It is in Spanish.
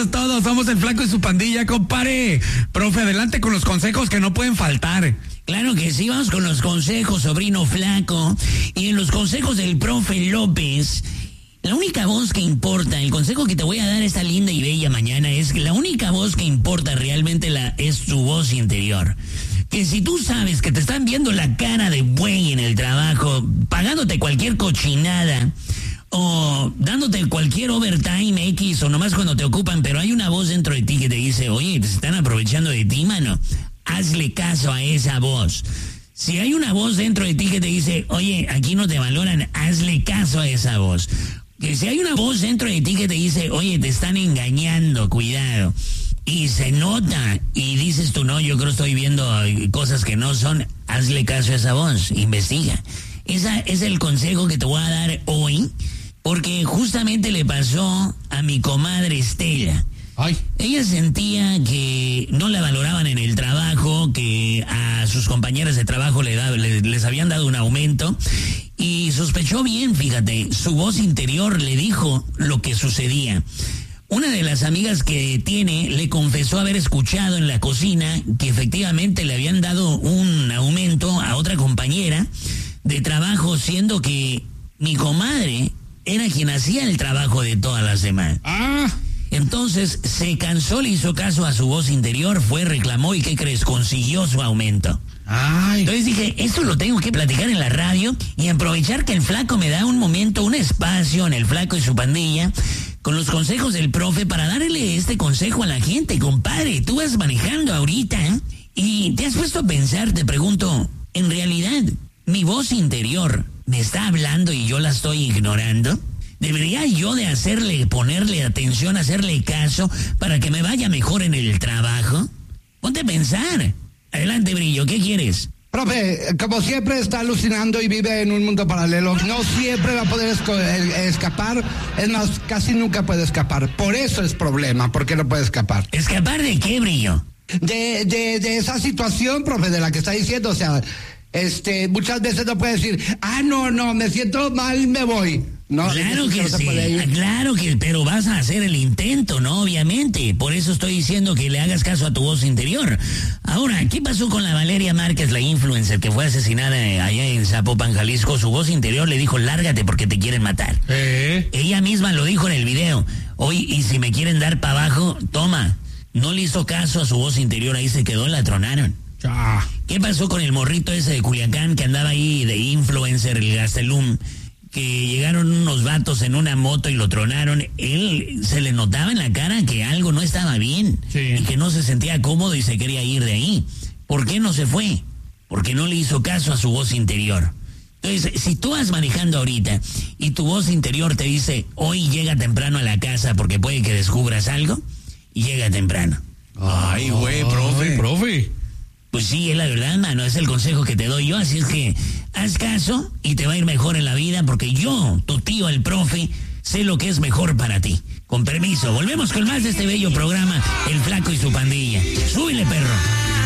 días todos, somos el Flaco y su pandilla, compadre. Profe, adelante con los consejos que no pueden faltar. Claro que sí, vamos con los consejos, sobrino Flaco. Y en los consejos del profe López, la única voz que importa, el consejo que te voy a dar esta linda y bella mañana es que la única voz que importa realmente es tu voz interior. Que si tú sabes que te están viendo la cara de buey en el trabajo, pagándote cualquier cochinada, o dándote cualquier overtime X, o nomás cuando te ocupan, pero hay una voz dentro de ti que te dice, oye, te están aprovechando de ti, mano, hazle caso a esa voz. Si hay una voz dentro de ti que te dice, oye, aquí no te valoran, hazle caso a esa voz. Que si hay una voz dentro de ti que te dice, oye, te están engañando, cuidado, y se nota, y dices tú, no, yo creo que estoy viendo cosas que no son, hazle caso a esa voz, investiga. Ese es el consejo que te voy a dar hoy, porque justamente le pasó a mi comadre Estela. Ay. Ella sentía que no la valoraban en el trabajo, que a sus compañeras de trabajo les habían dado un aumento, y sospechó bien, fíjate, su voz interior le dijo lo que sucedía. Una de las amigas que tiene le confesó haber escuchado en la cocina que efectivamente le habían dado un aumento a otra compañera de trabajo, siendo que mi comadre era quien hacía el trabajo de toda la semana. Entonces se cansó, le hizo caso a su voz interior, fue, reclamó y ¿qué crees? Consiguió su aumento. Entonces dije, esto lo tengo que platicar en la radio y aprovechar que el Flaco me da un momento, un espacio en el Flaco y su pandilla, con los consejos del profe para darle este consejo a la gente, compadre. Tú vas manejando ahorita, ¿eh? Y te has puesto a pensar, te pregunto, ¿en realidad mi voz interior me está hablando y yo la estoy ignorando? ¿Debería yo de ponerle atención, hacerle caso para que me vaya mejor en el trabajo? Ponte a pensar. Adelante, Brillo, ¿qué quieres? Profe, como siempre está alucinando y vive en un mundo paralelo, no siempre va a poder escapar, es más, casi nunca puede escapar. Por eso es problema, porque no puede escapar. ¿Escapar de qué, Brillo? De esa situación, profe, de la que está diciendo, o sea, muchas veces no puede decir, no, me siento mal, me voy. No, claro que sí, pero vas a hacer el intento, ¿no? Obviamente, por eso estoy diciendo que le hagas caso a tu voz interior. Ahora, ¿qué pasó con la Valeria Márquez, la influencer que fue asesinada allá en Zapopan, Jalisco? Su voz interior le dijo, lárgate porque te quieren matar. Ella misma lo dijo en el video. Oye, y si me quieren dar para abajo, toma. No le hizo caso a su voz interior, ahí se quedó, la tronaron. ¿Qué pasó con el morrito ese de Culiacán que andaba ahí de influencer, el Gastelum? Que llegaron unos vatos en una moto y lo tronaron. Él se le notaba en la cara que algo no estaba bien, y que no se sentía cómodo y se quería ir de ahí. ¿Por qué no se fue? Porque no le hizo caso a su voz interior. Entonces, si tú vas manejando ahorita y tu voz interior te dice, hoy llega temprano a la casa porque puede que descubras algo, llega temprano. Ay, güey, profe. Pues sí, es la verdad, mano, es el consejo que te doy yo, así es que haz caso y te va a ir mejor en la vida, porque yo, tu tío, el profe, sé lo que es mejor para ti. Con permiso, volvemos con más de este bello programa, El Flaco y su pandilla. ¡Súbele, perro!